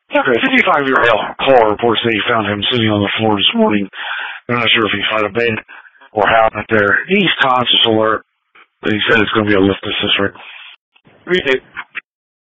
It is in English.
Okay, 55-year caller reports that he found him sitting on the floor this morning. They're not sure if he had a bed or how out there. He's conscious alert. But he said it's going to be a lift assist rate.